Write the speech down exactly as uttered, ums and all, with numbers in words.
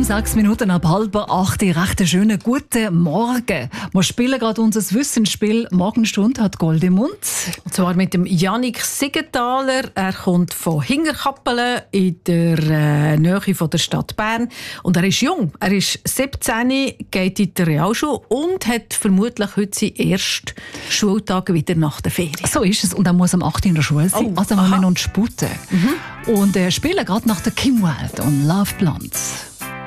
Sechs Minuten ab halb acht. Recht schönen guten Morgen. Wir spielen gerade unser Wissensspiel. Morgenstunde hat Gold im Mund. Und zwar mit dem Jannik Siegenthaler. Er kommt von Hingerkappelen in der äh, Nähe von der Stadt Bern. Und er ist jung. Er ist siebzehn, geht in die Realschule und hat vermutlich heute seinen ersten Schultag wieder nach der Ferien. So ist es. Und er muss am acht in der Schule sein. Oh, also wir müssen uns sputen. Mhm. Und äh, spielen gerade nach der Kim Wilde und Love Blondes.